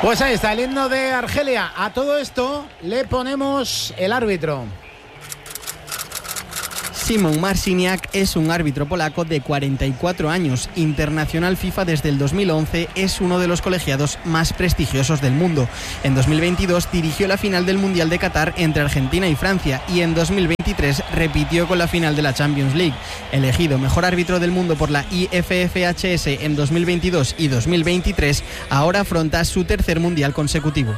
Pues ahí está el himno de Argelia. A todo esto le ponemos el árbitro. Szymon Marciniak es un árbitro polaco de 44 años, internacional FIFA desde el 2011, es uno de los colegiados más prestigiosos del mundo. En 2022 dirigió la final del Mundial de Qatar entre Argentina y Francia y en 2023 repitió con la final de la Champions League. Elegido mejor árbitro del mundo por la IFFHS en 2022 y 2023, ahora afronta su tercer Mundial consecutivo.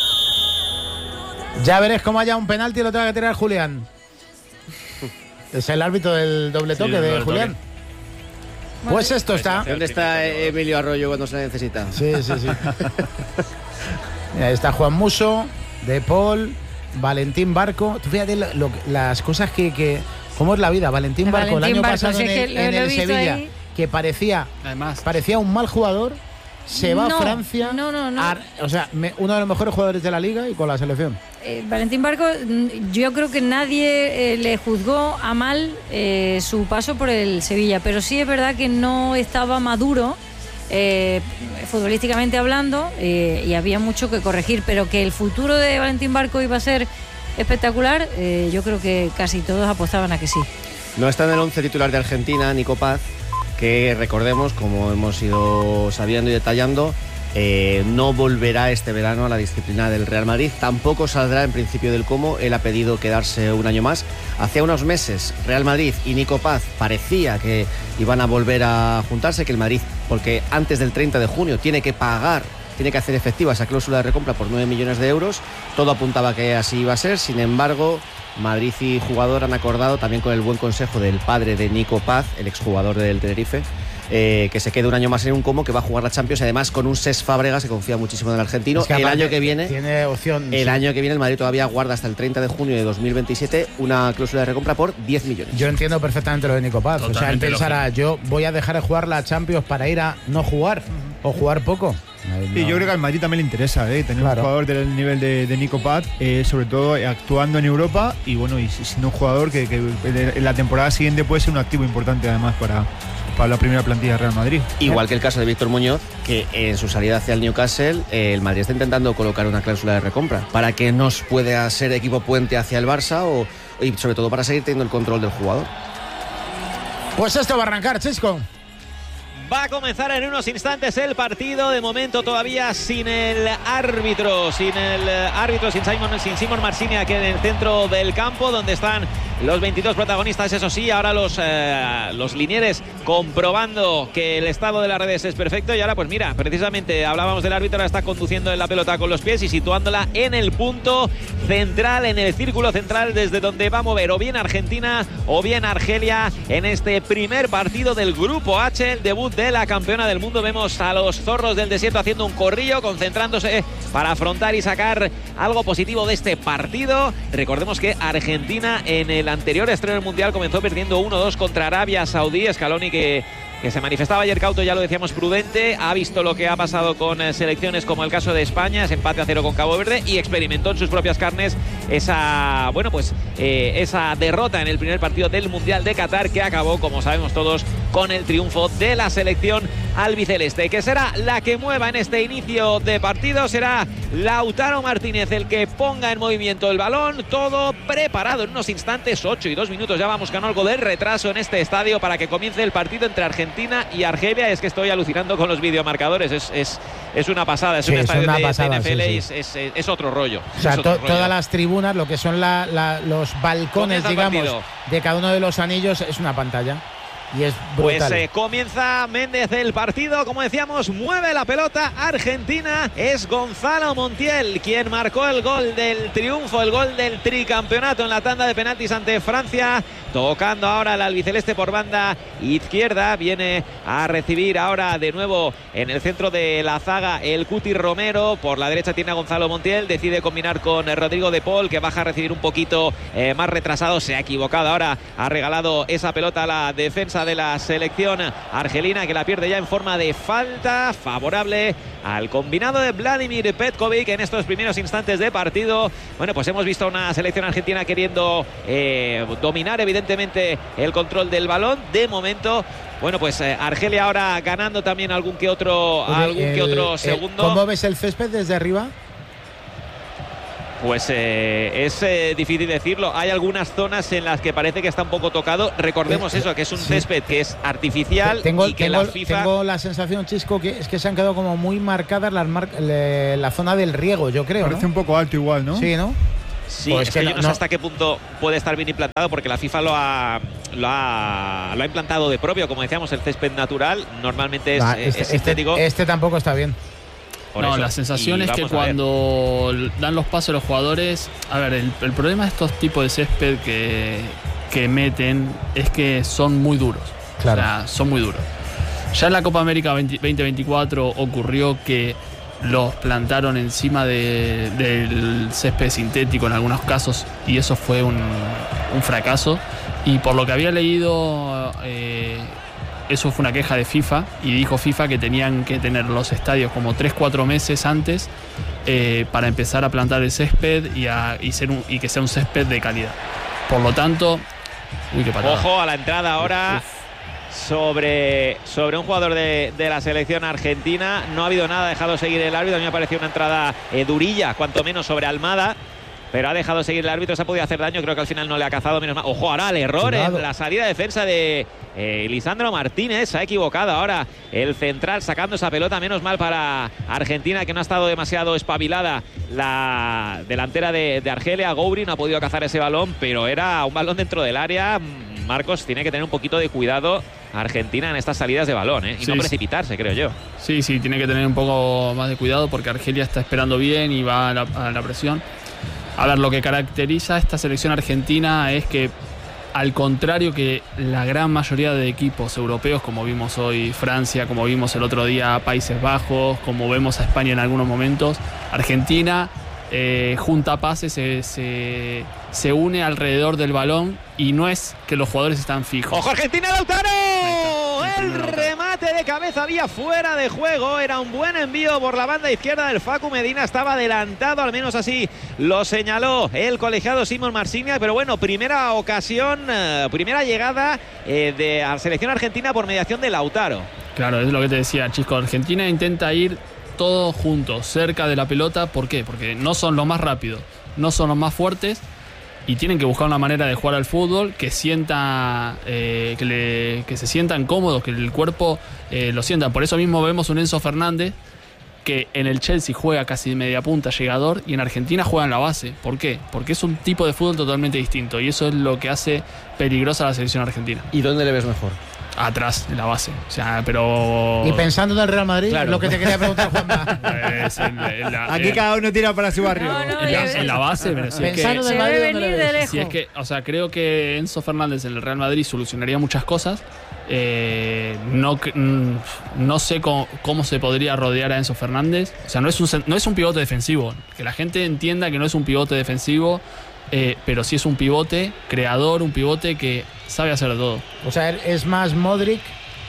Ya veréis cómo haya un penalti y lo tenga que tirar Julián. Es el árbitro del doble toque de Julián. Pues esto está. ¿Dónde está Emilio Arroyo cuando se necesita? Sí. Mira, está Juan Musso, De Paul, Valentín Barco. Tú fíjate las cosas que ¿cómo es la vida? Valentín Barco, el año pasado en el Sevilla, ahí, que parecía un mal jugador, se va a Francia. No. O sea, uno de los mejores jugadores de la liga y con la selección. Valentín Barco, yo creo que nadie le juzgó a mal su paso por el Sevilla, pero sí es verdad que no estaba maduro futbolísticamente hablando y había mucho que corregir, pero que el futuro de Valentín Barco iba a ser espectacular, yo creo que casi todos apostaban a que sí. No está en el 11 titular de Argentina, Nico Paz, que recordemos, como hemos ido sabiendo y detallando, no volverá este verano a la disciplina del Real Madrid, tampoco saldrá en principio del Como, él ha pedido quedarse un año más. Hace unos meses Real Madrid y Nico Paz parecía que iban a volver a juntarse, que el Madrid, porque antes del 30 de junio tiene que hacer efectiva esa cláusula de recompra por 9 millones de euros, todo apuntaba que así iba a ser. Sin embargo, Madrid y jugador han acordado, también con el buen consejo del padre de Nico Paz, el exjugador del Tenerife, que se quede un año más en un Como, que va a jugar la Champions, además con un Cesc Fábregas, se confía muchísimo en el argentino. El año que viene tiene opción. El año que viene el Madrid todavía guarda hasta el 30 de junio de 2027 una cláusula de recompra por 10 millones. Yo entiendo perfectamente lo de Nico Paz. Totalmente. O sea, él pensará, yo voy a dejar de jugar la Champions para ir a no jugar o jugar poco. Sí, yo creo que al Madrid también le interesa tener un jugador del nivel de Nico Paz, sobre todo actuando en Europa y bueno, y siendo un jugador que en la temporada siguiente puede ser un activo importante además para la primera plantilla de Real Madrid. Igual que el caso de Víctor Muñoz, que en su salida hacia el Newcastle, el Madrid está intentando colocar una cláusula de recompra para que nos pueda ser equipo puente hacia el Barça y sobre todo para seguir teniendo el control del jugador. Pues esto va a arrancar, Chisco. Va a comenzar en unos instantes el partido, de momento todavía sin el árbitro, sin Szymon Marciniak en el centro del campo, donde están los 22 protagonistas, eso sí, ahora los linieres comprobando que el estado de las redes es perfecto. Y ahora pues mira, precisamente hablábamos del árbitro, ahora está conduciendo en la pelota con los pies y situándola en el punto central, en el círculo central, desde donde va a mover o bien Argentina o bien Argelia en este primer partido del Grupo H, el debut de la campeona del mundo. Vemos a los zorros del desierto haciendo un corrillo, concentrándose para afrontar y sacar algo positivo de este partido. Recordemos que Argentina en el anterior estreno del Mundial comenzó perdiendo 1-2 contra Arabia Saudí. Scaloni, que se manifestaba ayer cauto, ya lo decíamos, prudente, ha visto lo que ha pasado con selecciones como el caso de España, ese empate a 0 con Cabo Verde, y experimentó en sus propias carnes esa derrota en el primer partido del Mundial de Qatar, que acabó, como sabemos todos, con el triunfo de la selección albiceleste, que será la que mueva en este inicio de partido. Será Lautaro Martínez el que ponga en movimiento el balón, todo preparado en unos instantes. 8 y 2 minutos ya vamos con algo de retraso en este estadio para que comience el partido entre Argentina y Argelia. Es que estoy alucinando con los videomarcadores, es una pasada, es un estadio de NFL, sí. Es otro rollo. O sea, todas las tribunas, lo que son los balcones, digamos, de cada uno de los anillos, es una pantalla. Y es brutal. Pues comienza Méndez el partido, como decíamos, mueve la pelota Argentina, es Gonzalo Montiel quien marcó el gol del triunfo, el gol del tricampeonato en la tanda de penaltis ante Francia, tocando ahora el albiceleste por banda izquierda, viene a recibir ahora de nuevo en el centro de la zaga el Cuti Romero, por la derecha tiene a Gonzalo Montiel, decide combinar con Rodrigo de Paul, que baja a recibir un poquito más retrasado, se ha equivocado, ahora ha regalado esa pelota a la defensa defensa de la selección argelina, que la pierde ya en forma de falta favorable al combinado de Vladimir Petkovic en estos primeros instantes de partido. Bueno, pues hemos visto una selección argentina queriendo dominar evidentemente el control del balón. De momento, bueno, pues Argelia ahora ganando también algún que otro segundo. ¿Cómo ves el césped desde arriba? Pues es difícil decirlo. Hay algunas zonas en las que parece que está un poco tocado. Recordemos eso, que es un césped que es artificial. Tengo La sensación, Chisco, que es que se han quedado como muy marcadas la zona del riego, yo creo. Parece ¿no? un poco alto igual, ¿no? Sí, ¿no? Sí, pues es que yo no sé hasta qué punto puede estar bien implantado, porque la FIFA lo ha implantado de propio. Como decíamos, el césped natural normalmente es sintético. Este tampoco está bien. La sensación es que cuando dan los pasos a los jugadores, a ver, el problema de estos tipos de césped que meten es que son muy duros. Claro. O sea, son muy duros. Ya en la Copa América 2024 ocurrió que los plantaron encima del césped sintético en algunos casos, y eso fue un fracaso. Y por lo que había leído, eso fue una queja de FIFA, y dijo FIFA que tenían que tener los estadios como 3-4 meses antes para empezar a plantar el césped y que sea un césped de calidad. Por lo tanto, qué patada. Ojo a la entrada ahora sobre un jugador de la selección argentina. No ha habido nada, ha dejado seguir el árbitro. A mí me ha parecido una entrada durilla, cuanto menos sobre Almada, pero ha dejado seguir el árbitro. Se ha podido hacer daño, creo que al final no le ha cazado, menos mal. Ojo ahora el error en la salida de defensa de Lisandro Martínez. Se ha equivocado ahora el central sacando esa pelota, menos mal para Argentina, que no ha estado demasiado espabilada la delantera de Argelia. Gouiri no ha podido cazar ese balón, pero era un balón dentro del área. Marcos, tiene que tener un poquito de cuidado Argentina en estas salidas de balón, y no precipitarse, creo yo. Sí, tiene que tener un poco más de cuidado, porque Argelia está esperando bien y va a la presión. A ver, lo que caracteriza a esta selección argentina es que, al contrario que la gran mayoría de equipos europeos, como vimos hoy Francia, como vimos el otro día Países Bajos, como vemos a España en algunos momentos, Argentina junta pases, se une alrededor del balón, y no es que los jugadores están fijos. ¡Ojo Argentina, Lautaro! El remate de cabeza había fuera de juego. Era un buen envío por la banda izquierda del Facu Medina. Estaba adelantado, al menos así lo señaló el colegiado Simón Marsiglia. Pero bueno, primera ocasión, primera llegada de la selección argentina por mediación de Lautaro. Claro, es lo que te decía, Chisco. Argentina intenta ir todos juntos, cerca de la pelota. ¿Por qué? Porque no son los más rápidos, no son los más fuertes, y tienen que buscar una manera de jugar al fútbol que sienta, que se sientan cómodos, que el cuerpo lo sientan. Por eso mismo vemos un Enzo Fernández que en el Chelsea juega casi de media punta, llegador, y en Argentina juega en la base. ¿Por qué? Porque es un tipo de fútbol totalmente distinto, y eso es lo que hace peligrosa a la selección argentina. ¿Y dónde le ves mejor? Atrás, en la base. O sea, pero... Y pensando en el Real Madrid, claro, lo que te quería preguntar, Juanma. Pues aquí cada uno tira para su barrio. En la base, pero si pensando en el Madrid, venir de lejos. Si es que, o sea, creo que Enzo Fernández en el Real Madrid solucionaría muchas cosas. No sé cómo se podría rodear a Enzo Fernández. O sea, no es un pivote defensivo. Que la gente entienda que no es un pivote defensivo, pero sí es un pivote creador, un pivote que sabe hacer todo. O sea, es más Modric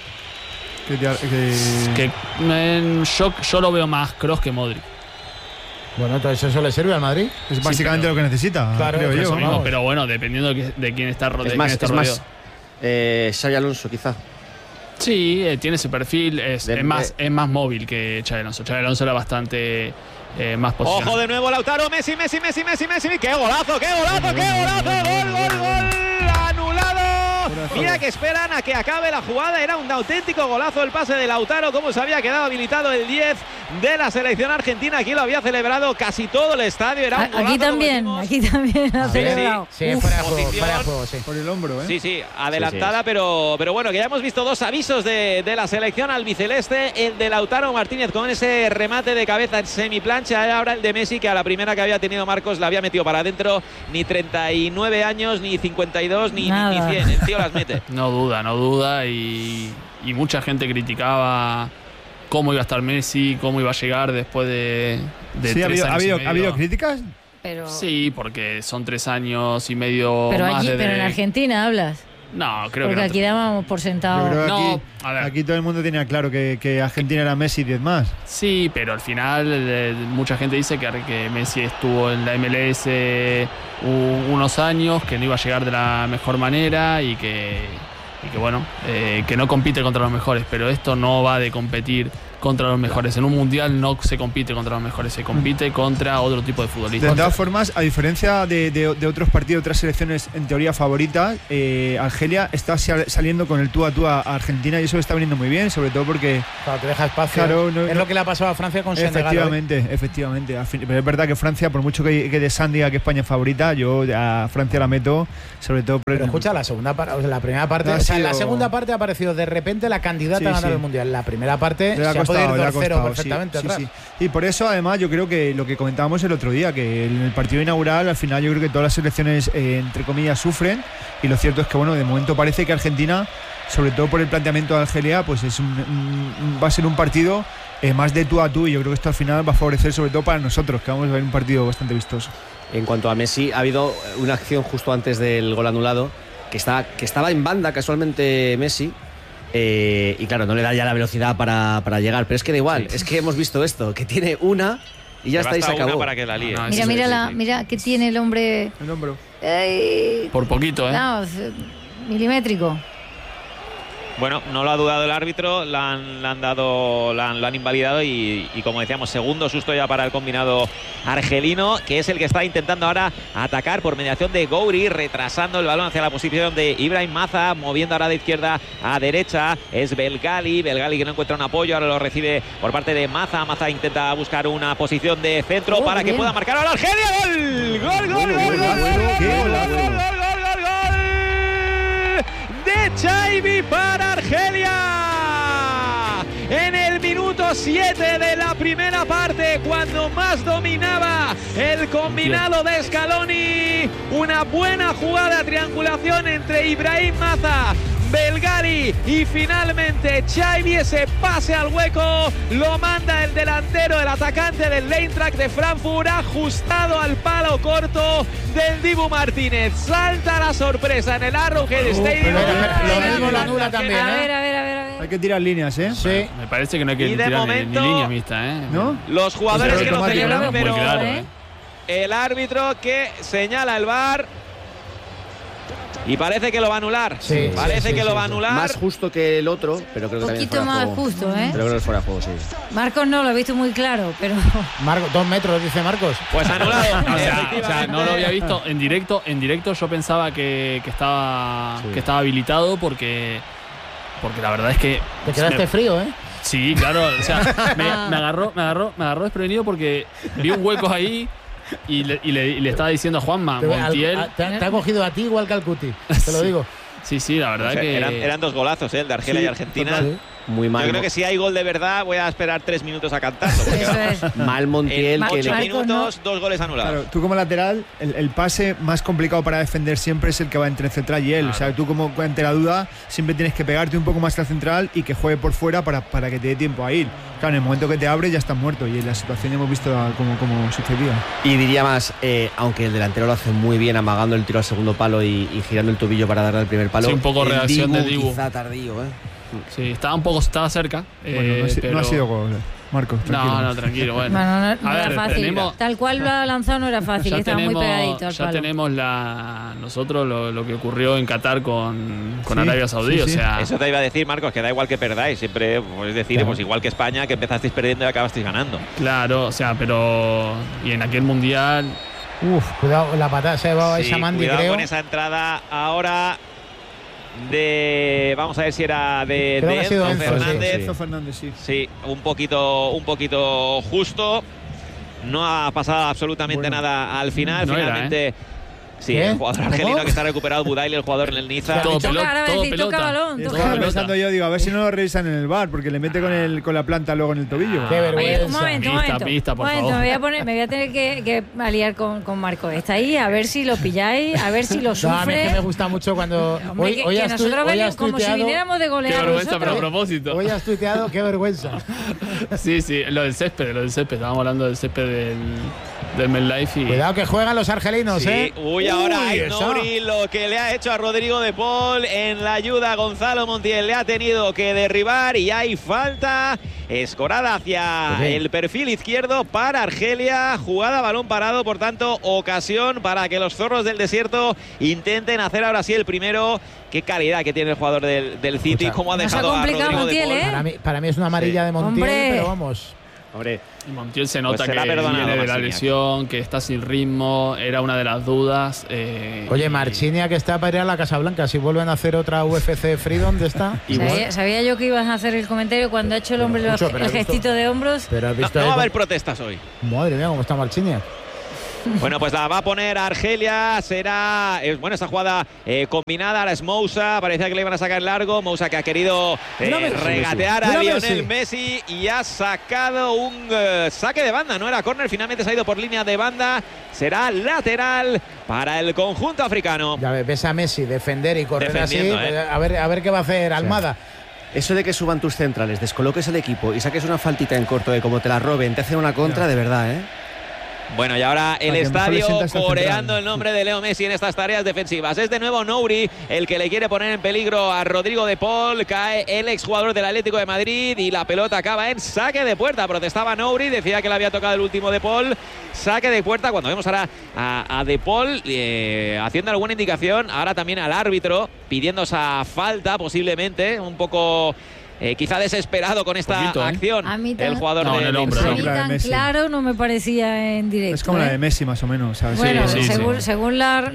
yo lo veo más Kroos que Modric. Bueno, entonces eso le sirve al Madrid. Es básicamente lo que necesita, claro, creo yo. Mismo, pero bueno, dependiendo de quién está rodeado. Es más Xabi Alonso, quizá. Sí, tiene ese perfil, es más móvil que Xabi Alonso. Xabi Alonso era bastante más posicionado. Ojo de nuevo Lautaro, Messi. ¡Qué golazo! ¡Gol! ¡Anulado! Mira que esperan a que acabe la jugada. Era un auténtico golazo el pase de Lautaro. Cómo se había quedado habilitado el 10 de la selección argentina. Aquí lo había celebrado casi todo el estadio. Era un golazo, aquí también ha celebrado. Sí, fuera de juego, sí. Por el hombro, ¿eh? Sí, adelantada, sí. Pero bueno, que ya hemos visto dos avisos de la selección albiceleste. El de Lautaro Martínez con ese remate de cabeza en semiplancha. Y ahora el de Messi, que a la primera que había tenido Marcos la había metido para adentro. Ni 39 años, ni 52, ni 100. El tío las mete. No duda, y mucha gente criticaba cómo iba a estar Messi, cómo iba a llegar después de sí, 3 años y medio. ¿Ha habido críticas? Sí, porque son 3 años y medio pero más pero en Argentina hablas. No, creo porque que no. Aquí dábamos por sentado. Yo creo que No, a ver. aquí todo el mundo tenía claro que Argentina era Messi y 10 más. Sí, pero al final mucha gente dice que Messi estuvo en la MLS unos años, que no iba a llegar de la mejor manera y que bueno, que no compite contra los mejores, pero esto no va de competir contra los mejores. En un mundial no se compite contra los mejores, se compite contra otro tipo de futbolistas. De todas formas, a diferencia de otros partidos, otras selecciones en teoría favoritas, Argelia está saliendo con el tú a tú a Argentina y eso está viniendo muy bien, sobre todo porque... Claro, te deja espacio. Claro, es lo que le ha pasado a Francia con Senegal. Efectivamente. Pero es verdad que Francia, por mucho que de San diga que España es favorita, yo a Francia la meto, sobre todo... Pero escucha, la primera parte... en la segunda parte ha aparecido de repente la candidata a ganar el Mundial. La primera parte se ha podido ir 2-0 perfectamente atrás. Y por eso, además, yo creo que lo que comentábamos el otro día, que en el partido inaugural, al final yo creo que todas las selecciones, entre comillas, sufren, y lo cierto es que, bueno, de momento parece que Argentina, sobre todo por el planteamiento de Argelia, pues va a ser un partido más de tú a tú, y yo creo que esto al final va a favorecer sobre todo para nosotros, que vamos a ver un partido bastante vistoso. En cuanto a Messi, ha habido una acción justo antes del gol anulado, que estaba en banda casualmente Messi, y claro, no le da ya la velocidad para llegar, pero es que da igual, es que hemos visto esto, que tiene una y ya está y se acabó. Para que la líe. Mira que tiene el hombre. El hombro. Por poquito, No, milimétrico. Bueno, no lo ha dudado el árbitro, lo han invalidado y como decíamos, segundo susto ya para el combinado argelino, que es el que está intentando ahora atacar por mediación de Gouiri, retrasando el balón hacia la posición de Ibrahim Maza, moviendo ahora de izquierda a derecha, es Belgali que no encuentra un apoyo, ahora lo recibe por parte de Maza intenta buscar una posición de centro para que pueda marcar ahora Argelia. ¡Gol! De Chaibi para Argelia en el minuto 7 de la primera parte, cuando más dominaba el combinado de Scaloni. Una buena jugada de triangulación entre Ibrahim Maza, Belgali y finalmente Chaibi. Ese pase al hueco lo manda el delantero, el atacante del Eintracht de Frankfurt, ajustado al palo corto del Dibu Martínez. Salta la sorpresa en el Arrowhead Stadium. Lo mismo lo anula también. A ver. Hay que tirar líneas, ¿eh? Sí. Me parece que no hay que tirar momento, ni línea mixta, ¿eh? ¿No? Los jugadores que no celebran, pero muy claro, el árbitro que señala el VAR y parece que lo va a anular. Sí, parece que lo va a anular. Más justo que el otro, pero creo que también es fuera de juego. Un poquito más justo, ¿eh? Pero creo que es fuera de juego, sí. Marcos no lo he visto muy claro, pero... 2 metros, dice Marcos. Pues anulado. O sea, no lo había visto en directo. En directo yo pensaba que estaba habilitado porque la verdad es que... Te quedaste frío, ¿eh? Sí, claro. O sea, me agarró desprevenido porque vi un hueco ahí y le estaba diciendo a Juanma, Montiel... Te ha cogido a ti igual que al Cuti, te lo digo. Sí, la verdad que... Eran 2 golazos, el de Argelia y Argentina. Total. Muy mal. Yo creo que si hay gol de verdad voy a esperar 3 minutos a cantarlo. Eso es. Mal Montiel. En 8 Marcos, minutos, 2 goles anulados. Claro, tú como lateral, el pase más complicado para defender siempre es el que va entre el central y él. Claro. O sea, tú como ante la duda siempre tienes que pegarte un poco más al central y que juegue por fuera para que te dé tiempo a ir. Claro, en el momento que te abre ya estás muerto y en la situación hemos visto cómo sucedía. Y diría más, aunque el delantero lo hace muy bien amagando el tiro al segundo palo y girando el tobillo para darle al primer palo. Sí, un poco reacción de Dibu. Quizá tardío, Sí, estaba cerca. Bueno, no ha sido gol, Marcos, tranquilo. No, tranquilo, bueno. No era fácil. Tal cual lo ha lanzado no era fácil, estaba muy pegadito al palo. Ya tenemos nosotros lo que ocurrió en Qatar con Arabia Saudí, o sea... Eso te iba a decir, Marcos, que da igual que perdáis, siempre podéis decir, claro, pues igual que España, que empezasteis perdiendo y acabasteis ganando. Claro, o sea, pero... Y en aquel Mundial... Cuidado, la patada se ha llevado a esa Mandi, cuidado creo. Con esa entrada ahora vamos a ver si era de Enzo Fernández. Enzo Fernández, sí. Sí, un poquito justo. No ha pasado absolutamente nada al final. No finalmente era, sí, el jugador argelino que está recuperado, Budaili, el jugador en el Niza. Todo pelota. Estaba pensando yo, digo, a ver si no lo revisan en el VAR, porque le mete con la planta luego en el tobillo. Qué vergüenza. Un momento. Pista, por favor. Me voy a tener que aliar con Marco. Está ahí, a ver si lo pilláis, a ver si lo sufre. No, a mí es que me gusta mucho cuando... Hoy nosotros venimos como si viniéramos de golear. Qué vergüenza, nosotros. pero a propósito. Hoy has tuiteado, qué vergüenza. Sí, lo del césped. Estábamos hablando del césped MetLife. Cuidado que juegan los argelinos, sí. Ahora hay Nouri, lo que le ha hecho a Rodrigo de Paul en la ayuda. Gonzalo Montiel le ha tenido que derribar y hay falta escorada hacia el perfil izquierdo para Argelia. Jugada balón parado, por tanto, ocasión para que los zorros del desierto intenten hacer ahora sí el primero. Qué calidad que tiene el jugador del City, cómo ha dejado a Rodrigo Montiel, de Paul. Para mí es una amarilla de Montiel, pero vamos. Hombre, y Montiel se nota pues que viene de la lesión, que está sin ritmo, era una de las dudas. Oye, Marciniak que está para ir a la Casa Blanca, si vuelven a hacer otra UFC Free, ¿dónde está? Sabía yo que ibas a hacer el comentario cuando ha hecho el hombre el gestito de hombros. Pero no va a haber protestas hoy. Madre mía, cómo está Marciniak. Bueno, pues la va a poner Argelia. Será, esta jugada combinada. Ahora es Moussa. Parecía que le iban a sacar largo. Moussa que ha querido regatear a Lionel Messi y ha sacado un saque de banda. No era córner, finalmente se ha ido por línea de banda. Será lateral para el conjunto africano. Ya ves a Messi defender y correr así. A ver qué va a hacer Almada. Eso de que suban tus centrales, descoloques el equipo y saques una faltita en corto de como te la roben, te hacen una contra de verdad, ¿eh? Bueno, y ahora el estadio coreando el nombre de Leo Messi en estas tareas defensivas. Es de nuevo Nouri el que le quiere poner en peligro a Rodrigo de Paul. Cae el exjugador del Atlético de Madrid y la pelota acaba en saque de puerta. Protestaba Nouri, decía que le había tocado el último de Paul. Saque de puerta cuando vemos ahora a de Paul haciendo alguna indicación. Ahora también al árbitro pidiendo esa falta posiblemente. Un poco... quizá desesperado con esta acción. El jugador del hombre. A mí tan claro no me parecía en directo. Es como la de Messi más o menos, ¿sabes? Bueno, según la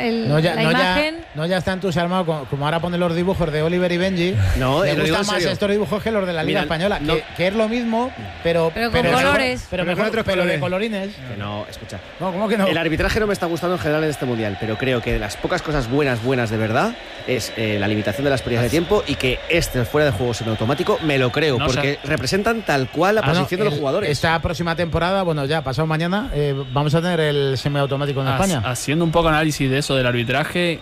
imagen. No ya está entusiasmado como ahora ponen los dibujos de Oliver y Benji. No, le gustan más estos dibujos que los de la Liga Española, que es lo mismo, pero con colores. Pero de colorines. Que no, escucha. No, ¿cómo que no? El arbitraje no me está gustando en general en este mundial, pero creo que de las pocas cosas buenas de verdad es la limitación de las pérdidas de tiempo y que fuera de juego automático, me lo creo, porque representan tal cual la posición de los jugadores. Esta próxima temporada, ya pasado mañana, vamos a tener el semiautomático en España. Haciendo un poco análisis de eso del arbitraje,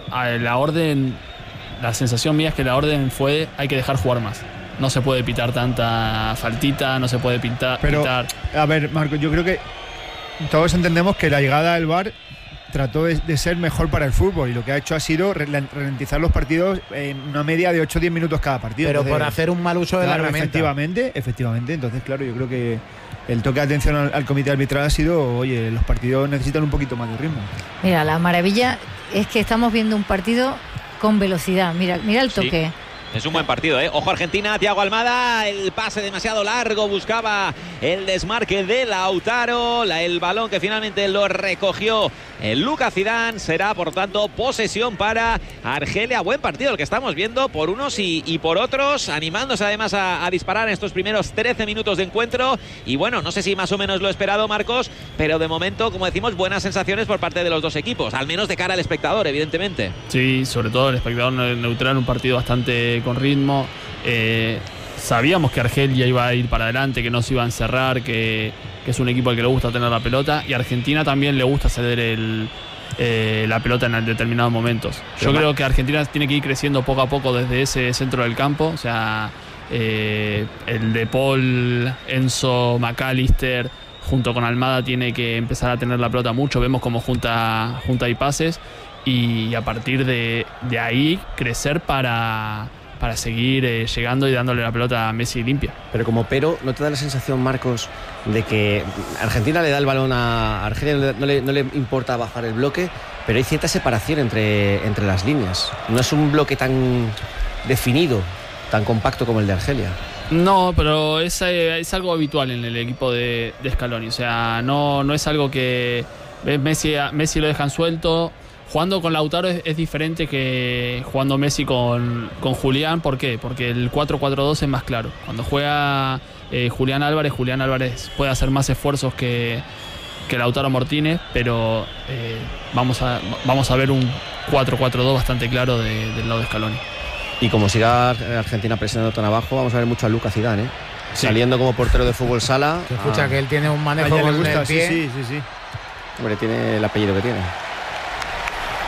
la sensación mía es que la orden fue hay que dejar jugar más. No se puede pitar tanta faltita, no se puede pitar. A ver, Marco, yo creo que todos entendemos que la llegada del VAR trató de ser mejor para el fútbol y lo que ha hecho ha sido ralentizar los partidos en una media de 8 o 10 minutos cada partido. Pero por hacer un mal uso de la herramienta. Efectivamente. Entonces, claro, yo creo que el toque de atención al comité arbitral ha sido, oye, los partidos necesitan un poquito más de ritmo. Mira, la maravilla es que estamos viendo un partido con velocidad. Mira el toque. Sí. Es un buen partido, ¿eh? Ojo Argentina, Thiago Almada, el pase demasiado largo, buscaba el desmarque de Lautaro, el balón que finalmente lo recogió Lucas Zidane. Será, por tanto, posesión para Argelia. Buen partido el que estamos viendo por unos y por otros, animándose además a disparar en estos primeros 13 minutos de encuentro. Y bueno, no sé si más o menos lo esperado, Marcos, pero de momento, como decimos, buenas sensaciones por parte de los dos equipos, al menos de cara al espectador, evidentemente. Sí, sobre todo el espectador neutral, un partido bastante con ritmo. Sabíamos que Argelia iba a ir para adelante, que no se iba a encerrar, que es un equipo al que le gusta tener la pelota, y a Argentina también le gusta ceder la pelota en determinados momentos. Yo creo que Argentina tiene que ir creciendo poco a poco desde ese centro del campo, o sea, el de Paul, Enzo, McAllister junto con Almada tiene que empezar a tener la pelota mucho. Vemos cómo junta y pases, y a partir de ahí crecer para seguir llegando y dándole la pelota a Messi limpia. Pero ¿no te da la sensación, Marcos, de que Argentina le da el balón a Argelia, no le importa bajar el bloque, pero hay cierta separación entre las líneas? No es un bloque tan definido, tan compacto como el de Argelia. No, pero es algo habitual en el equipo de Scaloni. O sea, no es algo que Messi lo dejan suelto. Jugando con Lautaro es diferente que jugando Messi con Julián. ¿Por qué? Porque el 4-4-2 es más claro. Cuando juega Julián Álvarez puede hacer más esfuerzos que Lautaro Martínez, pero vamos a ver un 4-4-2 bastante claro del lado de Scaloni. Y como siga Argentina presionando tan abajo, vamos a ver mucho a Lucas Zidane, sí. Saliendo como portero de fútbol sala. Que escucha que él tiene un manejo con el pie. Sí. Hombre, tiene el apellido que tiene.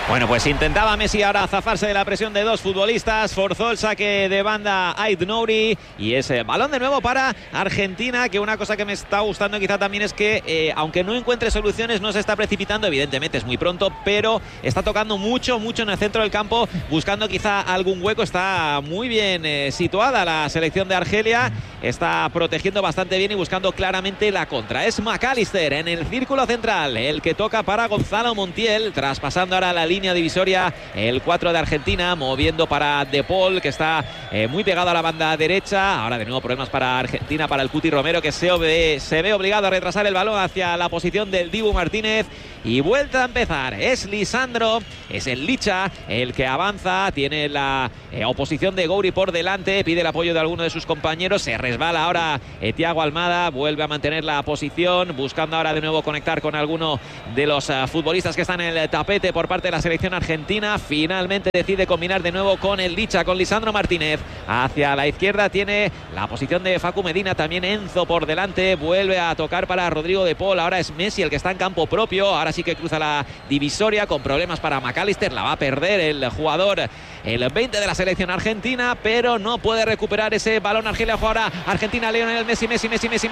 Bueno, pues intentaba Messi ahora zafarse de la presión de dos futbolistas, forzó el saque de banda Ait Nouri y ese balón de nuevo para Argentina, que una cosa que me está gustando quizá también es que aunque no encuentre soluciones no se está precipitando, evidentemente es muy pronto, pero está tocando mucho en el centro del campo, buscando quizá algún hueco. Está muy bien situada la selección de Argelia, está protegiendo bastante bien y buscando claramente la contra. Es McAllister en el círculo central, el que toca para Gonzalo Montiel, traspasando ahora la línea divisoria, el 4 de Argentina, moviendo para De Paul, que está muy pegado a la banda derecha. Ahora de nuevo problemas para Argentina, para el Cuti Romero, que se ve obligado a retrasar el balón hacia la posición del Dibu Martínez. Y vuelta a empezar, es Lisandro, es el Licha el que avanza, tiene la oposición de Gouri por delante, pide el apoyo de alguno de sus compañeros, se resbala ahora Thiago Almada, vuelve a mantener la posición, buscando ahora de nuevo conectar con alguno de los futbolistas que están en el tapete por parte de la selección argentina. Finalmente decide combinar de nuevo con el Licha, con Lisandro Martínez. Hacia la izquierda tiene la posición de Facu Medina, también Enzo por delante, vuelve a tocar para Rodrigo De Paul, ahora es Messi el que está en campo propio, ahora sí que cruza la divisoria con problemas para McAllister, la va a perder el jugador, el 20 de la selección argentina, pero no puede recuperar ese balón. Argelia juega ahora Argentina, Lionel Messi. Ahora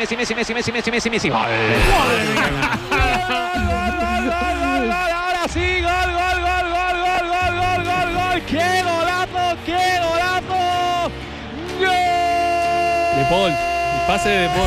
sí, gol. ¡Qué golazo! ¡Gol! De Paul, el pase de Paul.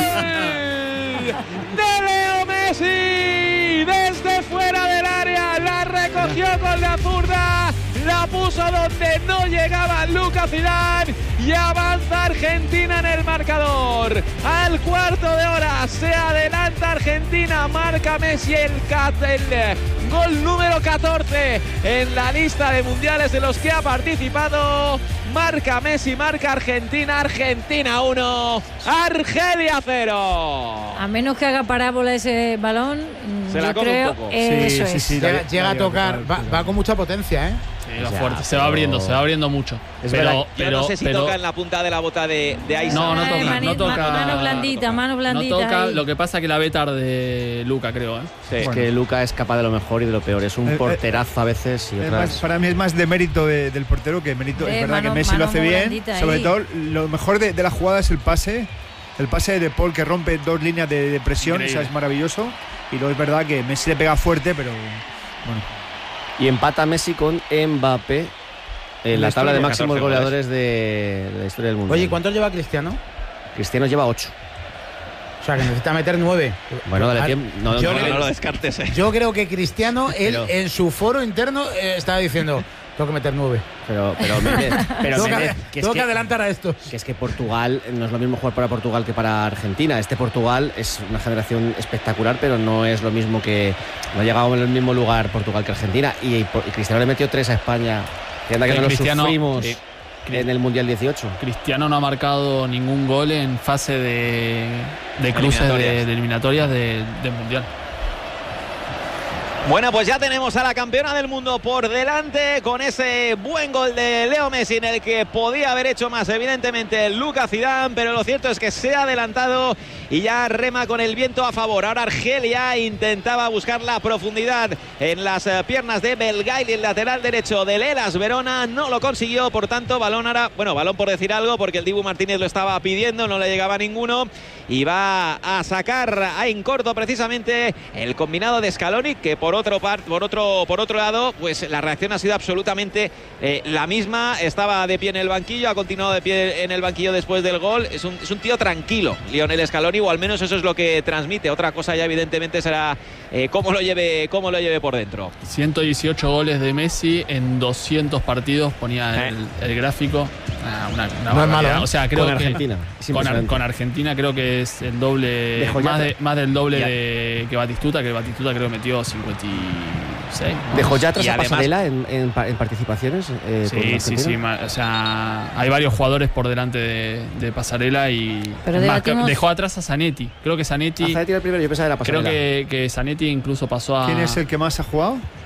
De Leo Messi, desde fuera del área, la recogió con la zurda, la puso donde no llegaba Lucas Zidane y avanza Argentina en el marcador. Al cuarto de hora se adelanta Argentina, marca Messi el gol número 14 en la lista de mundiales de los que ha participado. Marca Messi, marca Argentina 1, Argelia 0. A menos que haga parábola ese balón, se la come un poco. Eso es. Sí, llega a tocar, va con mucha potencia, ¿eh? Sí, va fuerte, se va abriendo mucho. Pero no sé si toca en la punta de la bota de Aiza. No toca. Mano blandita. No toca, lo que pasa es que la ve tarde Luka, creo. Sí. Es que Luka es capaz de lo mejor y de lo peor. Es un porterazo a veces. Para mí es más de mérito del portero que mérito. Es verdad que Messi lo hace bien. Sobre todo, lo mejor de la jugada es el pase. El pase de De Paul, que rompe dos líneas de presión. Esa es maravilloso. Y luego es verdad que Messi le pega fuerte, pero bueno. Y empata Messi con Mbappé en la tabla de máximos goleadores de la historia del mundo. Oye, ¿cuántos lleva Cristiano? Cristiano lleva 8. O sea, que necesita meter 9. Bueno, dale tiempo. No lo descartes. Yo creo que Cristiano, él en su foro interno estaba diciendo: tengo que meter 9. Pero tengo que adelantar a estos. Que es que Portugal no es lo mismo jugar para Portugal que para Argentina. Este Portugal es una generación espectacular, pero no es lo mismo que no ha llegado en el mismo lugar Portugal que Argentina. Y Cristiano le metió 3 a España. Que anda que no lo sufrimos en el Mundial 18. Cristiano no ha marcado ningún gol en fase de cruces de eliminatorias del Mundial. Bueno, pues ya tenemos a la campeona del mundo por delante con ese buen gol de Leo Messi, en el que podía haber hecho más, evidentemente, Lucas Zidane, pero lo cierto es que se ha adelantado y ya rema con el viento a favor. Ahora Argelia intentaba buscar la profundidad en las piernas de Belgaili, el lateral derecho del Hellas Verona, no lo consiguió, por tanto, balón ahora, balón por decir algo, porque el Dibu Martínez lo estaba pidiendo, no le llegaba ninguno, y va a sacar en corto precisamente el combinado de Scaloni, que por otro lado, pues la reacción ha sido absolutamente la misma. Estaba de pie en el banquillo, ha continuado de pie en el banquillo después del gol. Es un tío tranquilo, Lionel Scaloni, o al menos eso es lo que transmite. Otra cosa ya evidentemente será cómo lo lleve por dentro. 118 goles de Messi en 200 partidos, ponía el gráfico. Una no es malo, o sea, creo con que Argentina. Con Argentina creo que es el doble, más del doble que Batistuta, que Batistuta creo que metió 56. ¿Dejó ya atrás a Pasarela en participaciones? Sí. O sea, hay varios jugadores por delante de Pasarela dejó atrás a Zanetti. Creo que Zanetti. Zanetti era el primero, yo pensaba que era Pasarela. Creo que Zanetti incluso pasó a. ¿Quién es el que más ha jugado?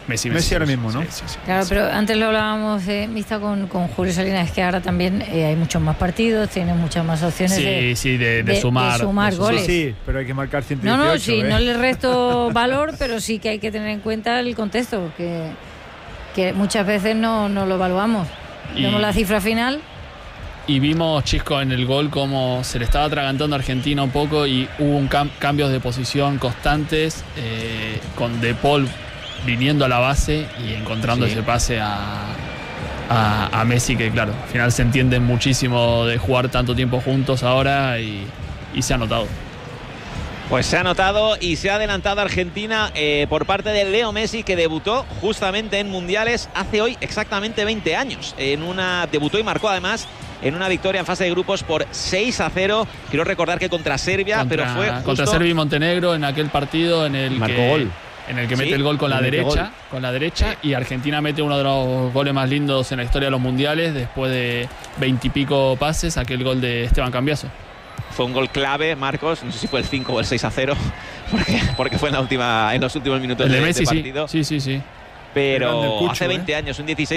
Messi ahora mismo, ¿no? Sí. Claro, pero antes lo hablábamos mixta con Julio Salinas, es que ahora también hay muchos más partidos, tiene muchas más opciones de sumar goles. Sí, pero hay que marcar 118. No, sí, no le resto valor, pero sí que hay que tener en cuenta el contexto, que muchas veces no lo evaluamos. Vemos la cifra final. Y vimos, Chisco, en el gol cómo se le estaba atragantando a Argentina un poco y hubo cambios de posición constantes, con De Paul viniendo a la base y encontrando ese pase a Messi, que claro, al final se entienden muchísimo de jugar tanto tiempo juntos ahora y se ha notado. Pues se ha notado y se ha adelantado Argentina por parte de Leo Messi, que debutó justamente en mundiales hace hoy exactamente 20 años. Debutó y marcó además en una victoria en fase de grupos por 6-0. Quiero recordar que contra Serbia, pero fue justo contra Serbia y Montenegro, en aquel partido en el marcó gol. En el que mete el gol con la derecha, y Argentina mete uno de los goles más lindos en la historia de los mundiales después de 20 y pico pases, aquel gol de Esteban Cambiaso. Fue un gol clave, Marcos, no sé si fue el 5 o el 6-0, porque fue en los últimos minutos de Messi, partido. Sí. Pero hace 20 años, un 16